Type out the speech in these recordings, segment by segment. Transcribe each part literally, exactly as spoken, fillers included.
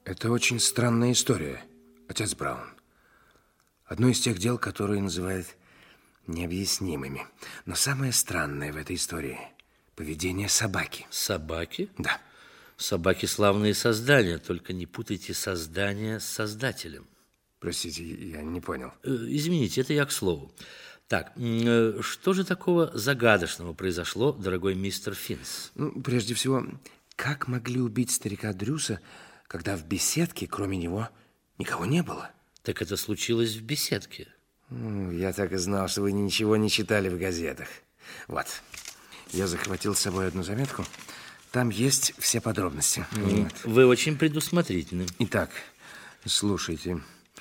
Это очень странная история, отец Браун. Одно из тех дел, которые называют необъяснимыми. Но самое странное в этой истории – поведение собаки. Собаки? Да. Собаки славные создания, только не путайте создание с создателем. Простите, я не понял. Извините, это я к слову. Так, что же такого загадочного произошло, дорогой мистер Финс? Ну, прежде всего, как могли убить старика Дрюса, когда в беседке, кроме него, никого не было? Так это случилось в беседке. Я так и знал, что вы ничего не читали в газетах. Вот, я захватил с собой одну заметку. Там есть все подробности. Вот. Вы очень предусмотрительны. Итак, слушайте.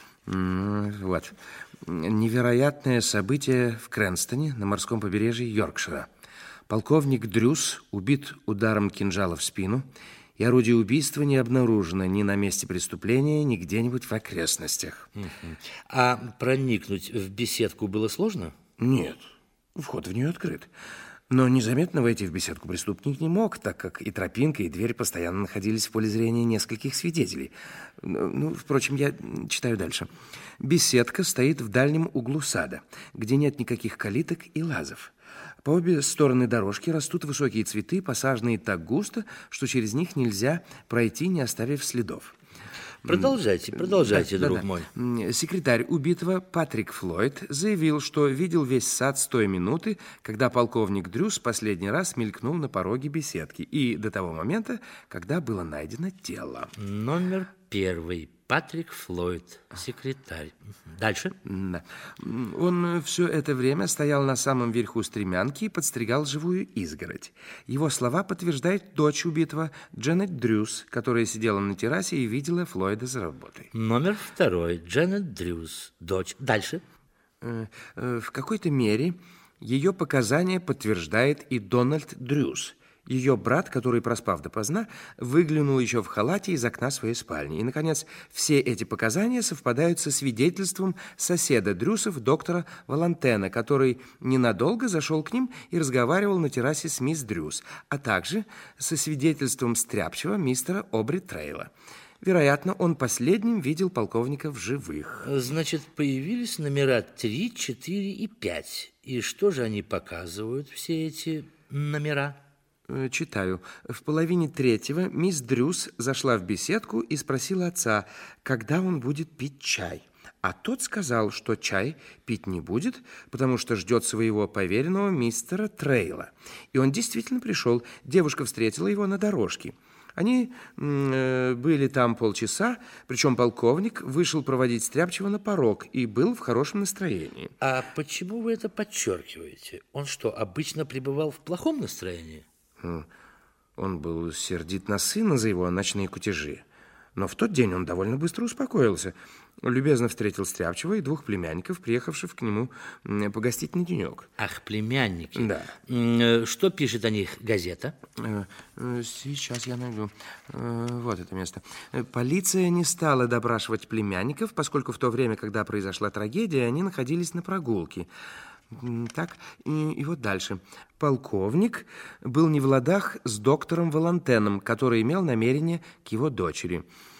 Вот. Невероятное событие в Крэнстоне на морском побережье Йоркшира. Полковник Дрюс убит ударом кинжала в спину, и орудие убийства не обнаружено ни на месте преступления, ни где-нибудь в окрестностях. Uh-huh. А проникнуть в беседку было сложно? Нет, вход в нее открыт. Но незаметно войти в беседку преступник не мог, так как и тропинка, и дверь постоянно находились в поле зрения нескольких свидетелей. Ну, впрочем, я читаю дальше. Беседка стоит в дальнем углу сада, где нет никаких калиток и лазов. По обе стороны дорожки растут высокие цветы, посаженные так густо, что через них нельзя пройти, не оставив следов. Продолжайте, продолжайте, да, друг да, да. мой. Секретарь убитого Патрик Флойд заявил, что видел весь сад с той минуты, когда полковник Дрюс последний раз мелькнул на пороге беседки, и до того момента, когда было найдено тело. Номер первый. Патрик Флойд, секретарь. Дальше? Да. Он все это время стоял на самом верху стремянки и подстригал живую изгородь. Его слова подтверждает дочь убитого Дженнет Дрюс, которая сидела на террасе и видела Флойда за работой. Номер второй. Дженнет Дрюс, дочь. Дальше? В какой-то мере ее показания подтверждает и Дональд Дрюс. Ее брат, который, проспав допоздна, выглянул еще в халате из окна своей спальни. И, наконец, все эти показания совпадают со свидетельством соседа Дрюсов, доктора Валантена, который ненадолго зашел к ним и разговаривал на террасе с мисс Дрюс, а также со свидетельством стряпчего мистера Обри Трейла. Вероятно, он последним видел полковника в живых. Значит, появились номера три, четыре и пять. И что же они показывают, все эти номера? Читаю. В половине третьего мисс Дрюс зашла в беседку и спросила отца, когда он будет пить чай. А тот сказал, что чай пить не будет, потому что ждет своего поверенного мистера Трейла. И он действительно пришел. Девушка встретила его на дорожке. Они э, были там полчаса, причем полковник вышел проводить стряпчего на порог и был в хорошем настроении. А почему вы это подчеркиваете? Он что, обычно пребывал в плохом настроении? Он был сердит на сына за его ночные кутежи. Но в тот день он довольно быстро успокоился. Любезно встретил стряпчего и двух племянников, приехавших к нему погостить на денек. Ах, племянники. Да. Что пишет о них газета? Сейчас я найду. Вот это место. Полиция не стала допрашивать племянников, поскольку в то время, когда произошла трагедия, они находились на прогулке. Так, и, и вот дальше. Полковник был не в ладах с доктором Валантеном, который имел намерение к его дочери.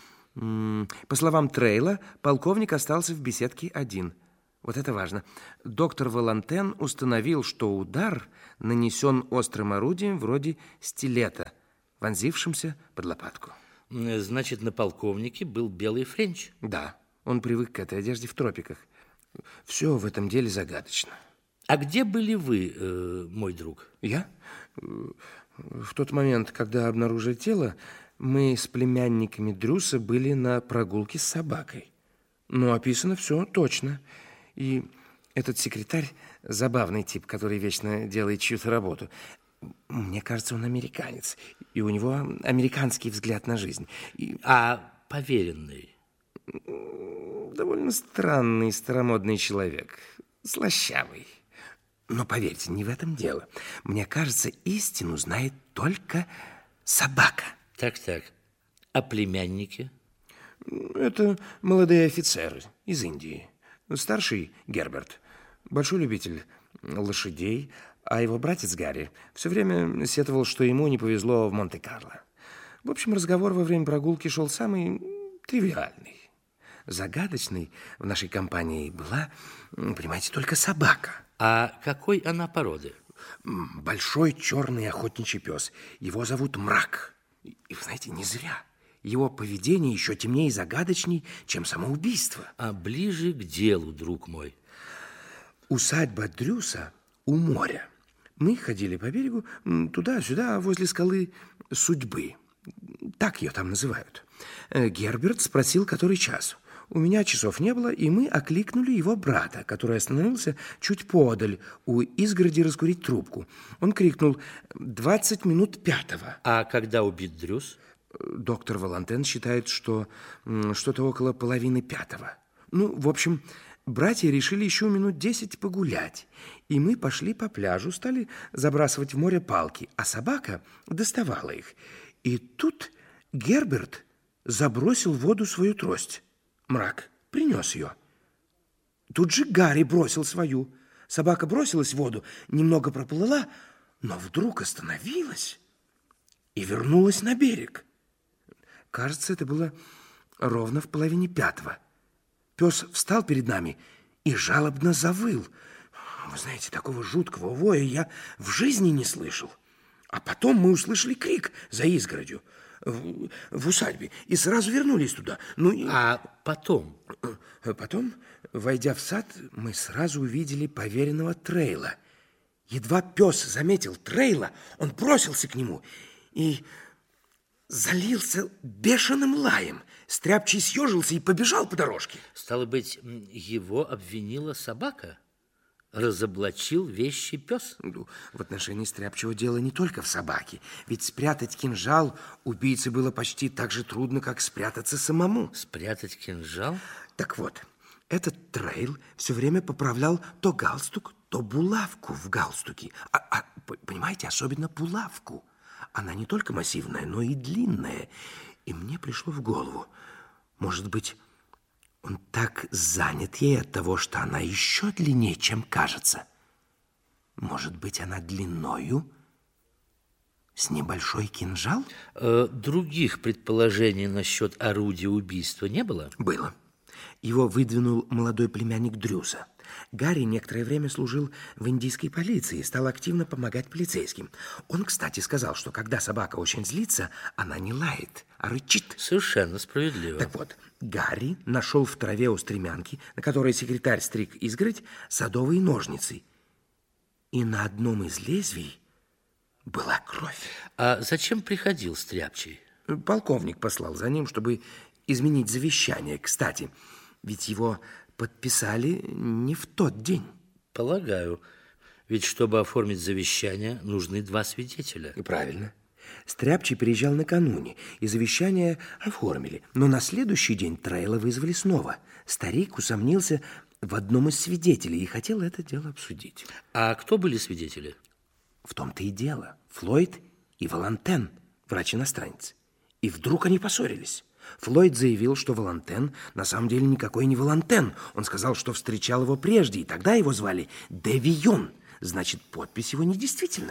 По словам Трейла, полковник остался в беседке один. Вот это важно. Доктор Валантен установил, что удар нанесен острым орудием вроде стилета, вонзившимся под лопатку. Значит, на полковнике был белый френч? Да, он привык к этой одежде в тропиках. Все в этом деле загадочно. А где были вы, э, мой друг? Я? В тот момент, когда обнаружили тело, мы с племянниками Дрюса были на прогулке с собакой. Но описано все точно. И этот секретарь забавный тип, который вечно делает чью-то работу. Мне кажется, он американец. И у него американский взгляд на жизнь. И... А поверенный? Довольно странный, старомодный человек. Слащавый. Но поверьте, не в этом дело. Мне кажется, истину знает только собака. Так-так. А племянники? Это молодые офицеры из Индии. Старший Герберт, большой любитель лошадей, а его братец Гарри все время сетовал, что ему не повезло в Монте-Карло. В общем, разговор во время прогулки шел самый тривиальный. Загадочной в нашей компании была, понимаете, только собака. А какой она породы? Большой черный охотничий пес. Его зовут Мрак. И, вы знаете, не зря. Его поведение еще темнее и загадочней, чем самоубийство. А ближе к делу, друг мой. Усадьба Дрюса у моря. Мы ходили по берегу туда-сюда, возле скалы Судьбы. Так ее там называют. Герберт спросил, который час. У меня часов не было, и мы окликнули его брата, который остановился чуть подаль у изгороди раскурить трубку. Он крикнул: «Двадцать минут пятого». А когда убит Дрюс? Доктор Валантен считает, что что-то около половины пятого. Ну, в общем, братья решили еще минут десять погулять. И мы пошли по пляжу, стали забрасывать в море палки, а собака доставала их. И тут Герберт забросил в воду свою трость. Мрак принес ее. Тут же Гарри бросил свою. Собака бросилась в воду, немного проплыла, но вдруг остановилась и вернулась на берег. Кажется, это было ровно в половине пятого. Пес встал перед нами и жалобно завыл. Вы знаете, такого жуткого воя я в жизни не слышал. А потом мы услышали крик за изгородью в, в усадьбе и сразу вернулись туда. Ну, и... А потом? Потом, войдя в сад, мы сразу увидели поверенного Трейла. Едва пес заметил Трейла, он бросился к нему и залился бешеным лаем. Стряпчий съежился и побежал по дорожке. Стало быть, его обвинила собака? Разоблачил вещи пес? В отношении Стряпчего дело не только в собаке. Ведь спрятать кинжал убийце было почти так же трудно, как спрятаться самому. Спрятать кинжал? Так вот, этот Трейл все время поправлял то галстук, то булавку в галстуке. А, а, понимаете, особенно булавку. Она не только массивная, но и длинная. И мне пришло в голову, может быть, он так занят ей от того, что она еще длиннее, чем кажется. Может быть, она длиною с небольшой кинжал? Э, других предположений насчет орудия убийства не было? Было. Его выдвинул молодой племянник Дрюса. Гарри некоторое время служил в индийской полиции и стал активно помогать полицейским. Он, кстати, сказал, что когда собака очень злится, она не лает, а рычит. Совершенно справедливо. Так вот, Гарри нашел в траве у стремянки, на которой секретарь стриг изгородь, садовые ножницы. И на одном из лезвий была кровь. А зачем приходил Стряпчий? Полковник послал за ним, чтобы изменить завещание. Кстати, ведь его подписали не в тот день. Полагаю. Ведь чтобы оформить завещание, нужны два свидетеля. И правильно. Стряпчий приезжал накануне, и завещание оформили. Но на следующий день Трейла вызвали снова. Старик усомнился в одном из свидетелей и хотел это дело обсудить. А кто были свидетели? В том-то и дело. Флойд и Валантен, врач-иностранец. И вдруг они поссорились. Флойд заявил, что Валантен на самом деле никакой не Валантен. Он сказал, что встречал его прежде, и тогда его звали де Вийон. Значит, подпись его недействительна.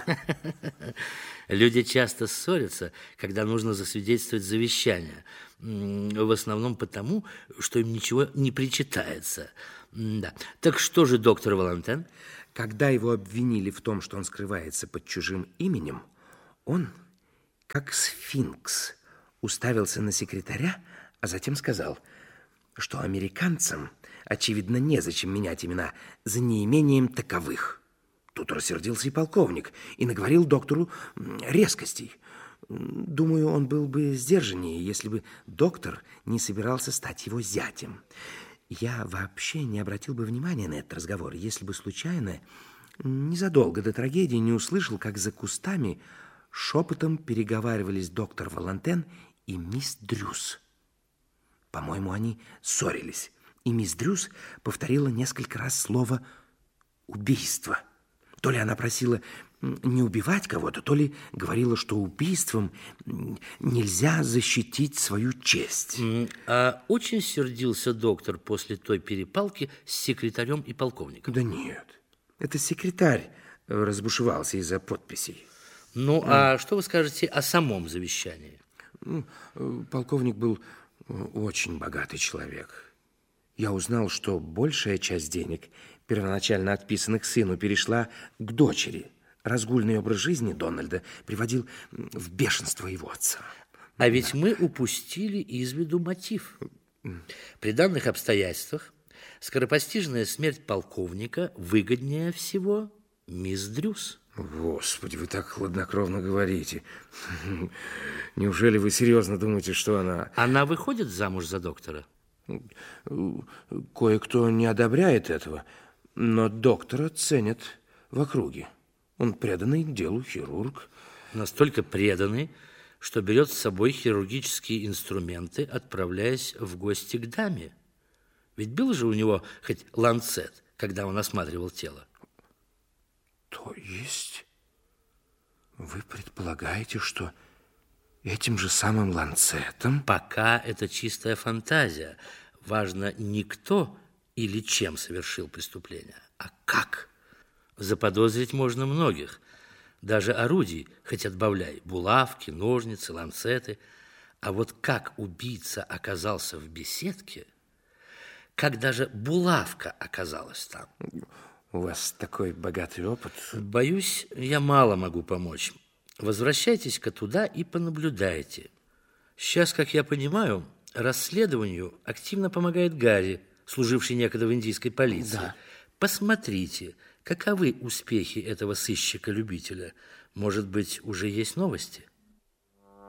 Люди часто ссорятся, когда нужно засвидетельствовать завещание. В основном потому, что им ничего не причитается. Да. Так что же доктор Валантен? Когда его обвинили в том, что он скрывается под чужим именем, он, как сфинкс, уставился на секретаря, а затем сказал, что американцам, очевидно, незачем менять имена за неимением таковых. Тут рассердился и полковник, и наговорил доктору резкостей. Думаю, он был бы сдержаннее, если бы доктор не собирался стать его зятем. Я вообще не обратил бы внимания на этот разговор, если бы случайно, незадолго до трагедии, не услышал, как за кустами шепотом переговаривались доктор Валантен и мисс Дрюс. По-моему, они ссорились, и мисс Дрюс повторила несколько раз слово «убийство». То ли она просила не убивать кого-то, то ли говорила, что убийством нельзя защитить свою честь. А очень сердился доктор после той перепалки с секретарем и полковником? Да нет, это секретарь разбушевался из-за подписей. Ну, а что вы скажете о самом завещании? Полковник был Очень богатый человек. Я узнал, что большая часть денег, первоначально отписанных сыну, перешла к дочери. Разгульный образ жизни Дональда приводил в бешенство его отца. А ведь да. мы упустили из виду мотив. При данных обстоятельствах скоропостижная смерть полковника выгоднее всего мисс Дрюс. Господи, вы так хладнокровно говорите. Неужели вы серьезно думаете, что она... Она выходит замуж за доктора? Кое-кто не одобряет этого, но доктора ценят в округе. Он преданный делу хирург. Настолько преданный, что берет с собой хирургические инструменты, отправляясь в гости к даме. Ведь был же у него хоть ланцет, когда он осматривал тело. То есть вы предполагаете, что этим же самым ланцетом... Пока это чистая фантазия. Важно не кто или чем совершил преступление, а как. Заподозрить можно многих. Даже орудий, хоть отбавляй, булавки, ножницы, ланцеты. А вот как убийца оказался в беседке, как даже булавка оказалась там. У вас такой богатый опыт. Боюсь, я мало могу помочь. Возвращайтесь-ка туда и понаблюдайте. Сейчас, как я понимаю, расследованию активно помогает Гарри, служивший некогда в индийской полиции. Да. Посмотрите, каковы успехи этого сыщика-любителя. Может быть, уже есть новости?